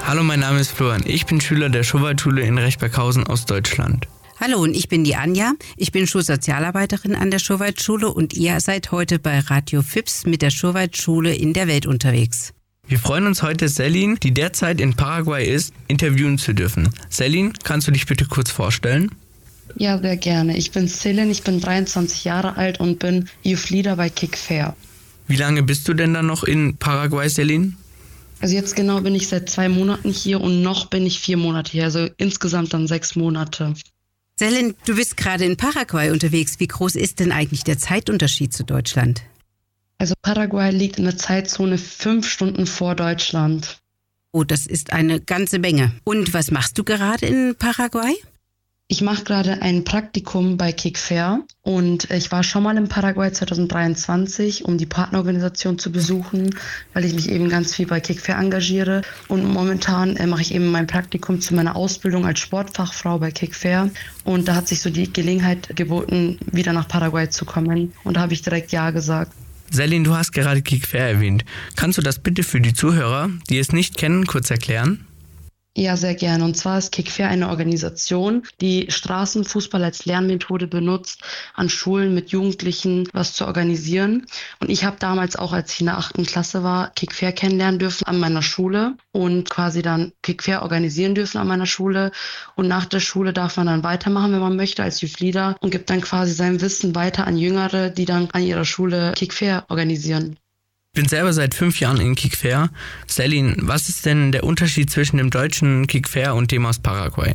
Hallo, mein Name ist Florian. Ich bin Schüler der Schowaldschule in Rechberghausen aus Deutschland. Hallo, und ich bin die Anja. Ich bin Schulsozialarbeiterin an der Schowaldschule und ihr seid heute bei Radio FIPS mit der Schowaldschule in der Welt unterwegs. Wir freuen uns heute, Selin, die derzeit in Paraguay ist, interviewen zu dürfen. Selin, kannst du dich bitte kurz vorstellen? Ja, sehr gerne. Ich bin Selin, ich bin 23 Jahre alt und bin Youth Leader bei Kick Fair. Wie lange bist du denn dann noch in Paraguay, Selin? Also jetzt genau bin ich seit 2 Monaten hier und noch bin ich 4 Monate hier, also insgesamt dann 6 Monate. Selin, du bist gerade in Paraguay unterwegs. Wie groß ist denn eigentlich der Zeitunterschied zu Deutschland? Also Paraguay liegt in der Zeitzone 5 Stunden vor Deutschland. Oh, das ist eine ganze Menge. Und was machst du gerade in Paraguay? Ich mache gerade ein Praktikum bei Kick Fair und ich war schon mal in Paraguay 2023, um die Partnerorganisation zu besuchen, weil ich mich eben ganz viel bei Kick Fair engagiere. Und momentan mache ich eben mein Praktikum zu meiner Ausbildung als Sportfachfrau bei Kick Fair. Und da hat sich so die Gelegenheit geboten, wieder nach Paraguay zu kommen. Und da habe ich direkt Ja gesagt. Selin, du hast gerade Kick Fair erwähnt. Kannst du das bitte für die Zuhörer, die es nicht kennen, kurz erklären? Ja, sehr gerne. Und zwar ist Kick Fair eine Organisation, die Straßenfußball als Lernmethode benutzt, an Schulen mit Jugendlichen was zu organisieren. Und ich habe damals auch, als ich in der 8. Klasse war, Kick Fair kennenlernen dürfen an meiner Schule und quasi dann Kick Fair organisieren dürfen an meiner Schule. Und nach der Schule darf man dann weitermachen, wenn man möchte, als Youth Leader und gibt dann quasi sein Wissen weiter an Jüngere, die dann an ihrer Schule Kick Fair organisieren. Ich bin selber seit 5 Jahren in Kick Fair. Selin, was ist denn der Unterschied zwischen dem deutschen Kick Fair und dem aus Paraguay?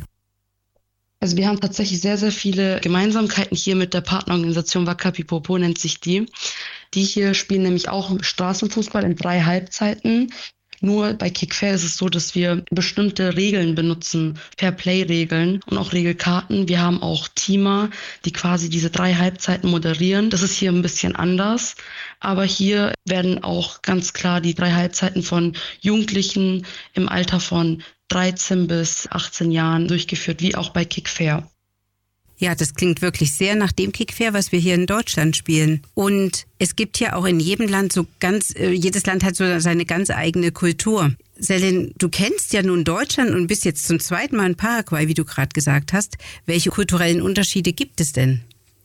Also wir haben tatsächlich sehr, sehr viele Gemeinsamkeiten hier mit der Partnerorganisation Wacker Pipopo nennt sich die. Die hier spielen nämlich auch Straßenfußball in 3 Halbzeiten. Nur bei Kick Fair ist es so, dass wir bestimmte Regeln benutzen, Fair-Play-Regeln und auch Regelkarten. Wir haben auch Teamer, die quasi diese 3 Halbzeiten moderieren. Das ist hier ein bisschen anders, aber hier werden auch ganz klar die 3 Halbzeiten von Jugendlichen im Alter von 13 bis 18 Jahren durchgeführt, wie auch bei Kick Fair. Ja, das klingt wirklich sehr nach dem Kick Fair, was wir hier in Deutschland spielen. Und es gibt ja auch in jedem Land jedes Land hat so seine ganz eigene Kultur. Selin, du kennst ja nun Deutschland und bist jetzt zum 2. Mal in Paraguay, wie du gerade gesagt hast. Welche kulturellen Unterschiede gibt es denn?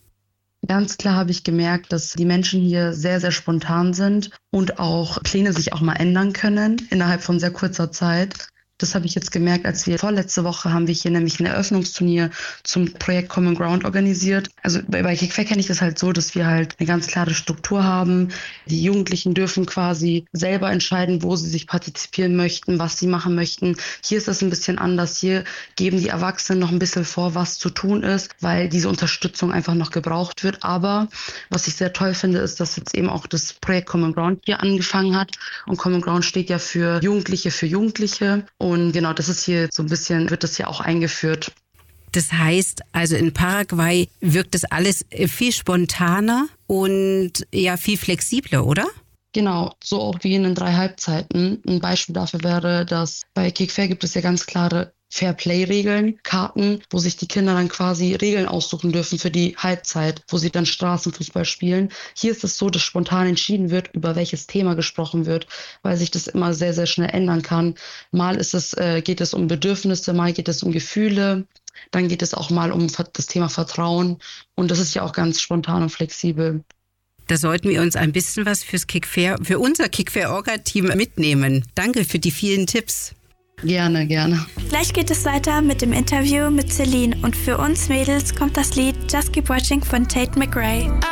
Ganz klar habe ich gemerkt, dass die Menschen hier sehr, sehr spontan sind und auch Pläne sich auch mal ändern können innerhalb von sehr kurzer Zeit. Das habe ich jetzt gemerkt, als wir vorletzte Woche haben wir hier nämlich ein Eröffnungsturnier zum Projekt Common Ground organisiert. Also bei Kick Fair kenne ich das halt so, dass wir halt eine ganz klare Struktur haben. Die Jugendlichen dürfen quasi selber entscheiden, wo sie sich partizipieren möchten, was sie machen möchten. Hier ist das ein bisschen anders. Hier geben die Erwachsenen noch ein bisschen vor, was zu tun ist, weil diese Unterstützung einfach noch gebraucht wird. Aber was ich sehr toll finde, ist, dass jetzt eben auch das Projekt Common Ground hier angefangen hat. Und Common Ground steht ja für Jugendliche. Und genau, das ist hier so ein bisschen, wird das hier auch eingeführt. Das heißt, also in Paraguay wirkt das alles viel spontaner und ja viel flexibler, oder? Genau, so auch wie in den 3 Halbzeiten. Ein Beispiel dafür wäre, dass bei Kick Fair gibt es ja ganz klare Fair-Play-Regeln, Karten, wo sich die Kinder dann quasi Regeln aussuchen dürfen für die Halbzeit, wo sie dann Straßenfußball spielen. Hier ist es so, dass spontan entschieden wird, über welches Thema gesprochen wird, weil sich das immer sehr, sehr schnell ändern kann. Mal geht es um Bedürfnisse, mal geht es um Gefühle, dann geht es auch mal um das Thema Vertrauen und das ist ja auch ganz spontan und flexibel. Da sollten wir uns ein bisschen was für unser Kick Fair Orga-Team mitnehmen. Danke für die vielen Tipps. Gerne. Gleich geht es weiter mit dem Interview mit Selin und für uns Mädels kommt das Lied Just Keep Watching von Tate McRae.